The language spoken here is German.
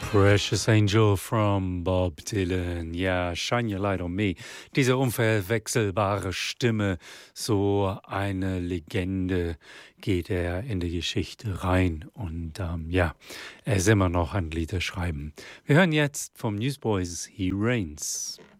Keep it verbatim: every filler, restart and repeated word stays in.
Precious Angel from Bob Dylan. Ja, Shine Your Light on Me. Diese unverwechselbare Stimme, so eine Legende geht er in die Geschichte rein. Und ähm, ja, er ist immer noch ein Liederschreiben. Wir hören jetzt vom Newsboys He Reigns.